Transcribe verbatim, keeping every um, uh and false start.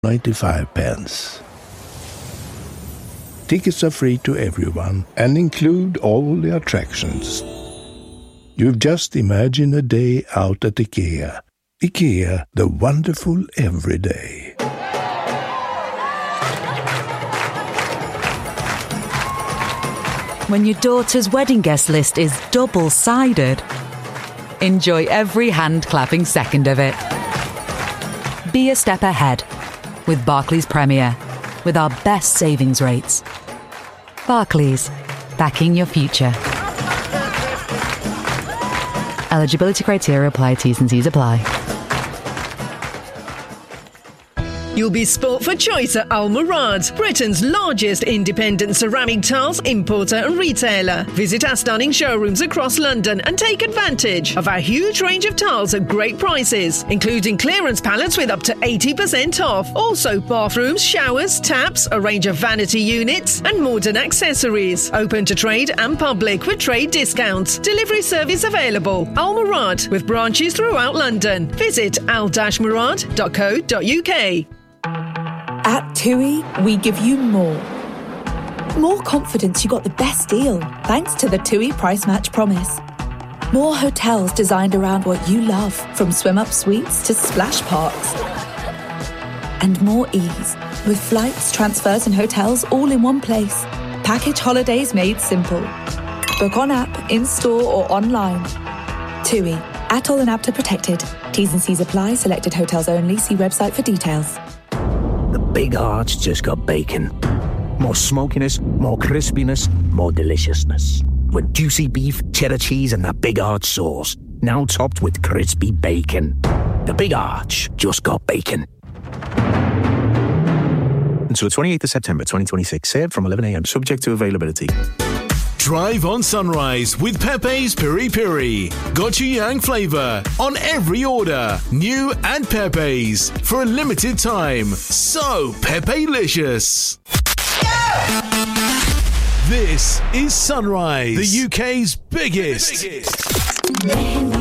ninety-five pence. Tickets are free to everyone and include all the attractions. You've just imagined a day out at IKEA. IKEA, the wonderful everyday. When your daughter's wedding guest list is double-sided, enjoy every hand-clapping second of it. Be a step ahead with Barclays Premier, with our best savings rates. Barclays, backing your future. Eligibility criteria apply, T's and C's apply. You'll be sport for choice at Al Murad, Britain's largest independent ceramic tiles importer and retailer. Visit our stunning showrooms across London and take advantage of our huge range of tiles at great prices, including clearance pallets with up to eighty percent off. Also bathrooms, showers, taps, a range of vanity units and modern accessories. Open to trade and public with trade discounts. Delivery service available. Al Murad, with branches throughout London. Visit al dash murad dot co dot uk. At TUI, we give you more. More confidence you got the best deal, thanks to the TUI Price Match Promise. More hotels designed around what you love, from swim-up suites to splash parks. And more ease, with flights, transfers and hotels all in one place. Package holidays made simple. Book on app, in-store or online. TUI, Atoll and A B T A protected. T's and C's apply, selected hotels only. See website for details. The Big Arch just got bacon. More smokiness, more crispiness, more deliciousness. With juicy beef, cheddar cheese and that Big Arch sauce. Now topped with crispy bacon. The Big Arch just got bacon. Until the twenty-eighth of September twenty twenty-six. Served from eleven a.m. Subject to availability. Drive on Sunrise with Pepe's Piri Piri. Gochujang flavour on every order. New and Pepe's for a limited time. So Pepe-licious. This is Sunrise, the U K's biggest. biggest.